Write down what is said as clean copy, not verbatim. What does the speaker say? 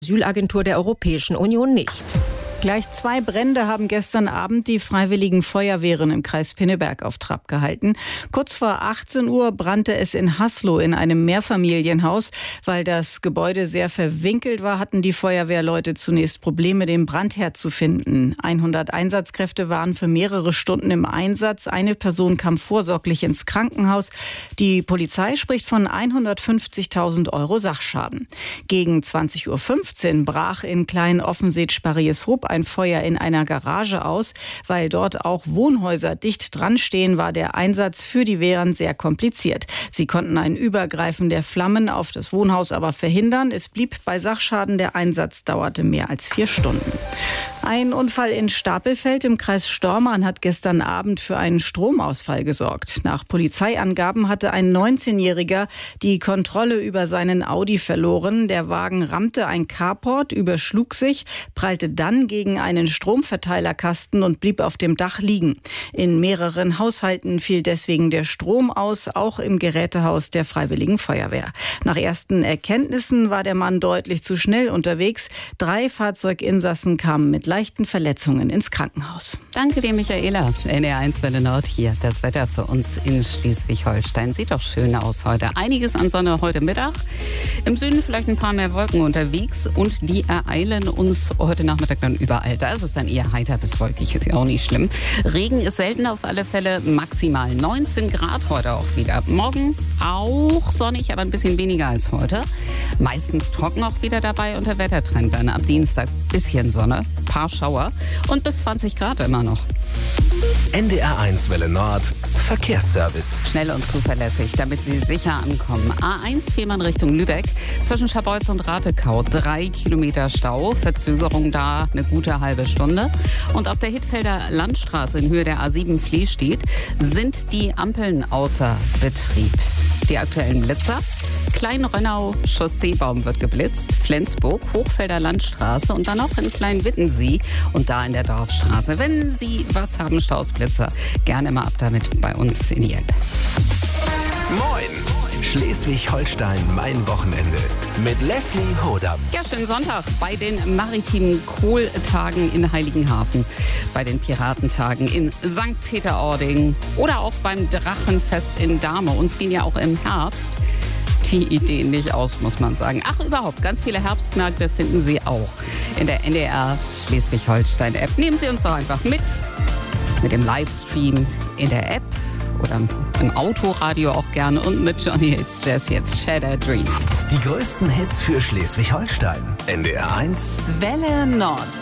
Asylagentur der Europäischen Union nicht. Gleich 2 Brände haben gestern Abend die Freiwilligen Feuerwehren im Kreis Pinneberg auf Trab gehalten. Kurz vor 18 Uhr brannte es in Haslo in einem Mehrfamilienhaus. Weil das Gebäude sehr verwinkelt war, hatten die Feuerwehrleute zunächst Probleme, den Brandherd zu finden. 100 Einsatzkräfte waren für mehrere Stunden im Einsatz. Eine Person kam vorsorglich ins Krankenhaus. Die Polizei spricht von 150.000 € Sachschaden. Gegen 20.15 Uhr brach in Klein-Offenseet-Sparrieshoop ein Feuer in einer Garage aus. Weil dort auch Wohnhäuser dicht dran stehen, war der Einsatz für die Wehren sehr kompliziert. Sie konnten ein Übergreifen der Flammen auf das Wohnhaus aber verhindern. Es blieb bei Sachschaden. Der Einsatz dauerte mehr als 4 Stunden. Ein Unfall in Stapelfeld im Kreis Stormarn hat gestern Abend für einen Stromausfall gesorgt. Nach Polizeiangaben hatte ein 19-Jähriger die Kontrolle über seinen Audi verloren. Der Wagen rammte ein Carport, überschlug sich, prallte dann gegen einen Stromverteilerkasten und blieb auf dem Dach liegen. In mehreren Haushalten fiel deswegen der Strom aus, auch im Gerätehaus der Freiwilligen Feuerwehr. Nach ersten Erkenntnissen war der Mann deutlich zu schnell unterwegs. 3 Fahrzeuginsassen kamen mit leichten Verletzungen ins Krankenhaus. Danke dir, Michaela. NDR1 Welle Nord hier. Das Wetter für uns in Schleswig-Holstein sieht doch schön aus heute. Einiges an Sonne heute Mittag. Im Süden vielleicht ein paar mehr Wolken unterwegs und die ereilen uns heute Nachmittag dann überall. Da ist es dann eher heiter bis wolkig, ist ja auch nicht schlimm. Regen ist selten, auf alle Fälle maximal 19 Grad heute auch wieder. Morgen auch sonnig, aber ein bisschen weniger als heute. Meistens trocken auch wieder dabei und der Wettertrend dann ab Dienstag bisschen Sonne, paar Schauer und bis 20 Grad immer noch. NDR1 Welle Nord Verkehrsservice. Schnell und zuverlässig, damit Sie sicher ankommen. A1 Fehmarn Richtung Lübeck. Zwischen Scharbeutz und Ratekau 3 Kilometer Stau. Verzögerung da eine gute halbe Stunde. Und auf der Hittfelder Landstraße in Höhe der A7 Flehstedt sind die Ampeln außer Betrieb. Die aktuellen Blitzer. Klein-Rönnau, Chausseebaum wird geblitzt. Flensburg, Hochfelder Landstraße und dann auch in Klein-Wittensee und da in der Dorfstraße. Wenn Sie was haben, Stausblitzer, gerne mal ab damit bei uns in die App. Moin! Schleswig-Holstein, mein Wochenende. Mit Leslie Hodam. Ja, schönen Sonntag bei den maritimen Kohltagen in Heiligenhafen, bei den Piratentagen in St. Peter-Ording oder auch beim Drachenfest in Dahme. Uns gehen ja auch im Herbst die Ideen nicht aus, muss man sagen. Ach, überhaupt, ganz viele Herbstmärkte finden Sie auch in der NDR Schleswig-Holstein-App. Nehmen Sie uns doch einfach mit dem Livestream in der App oder im Autoradio auch gerne und mit Johnny Hits Jazz jetzt Shattered Dreams. Die größten Hits für Schleswig-Holstein. NDR1 Welle Nord.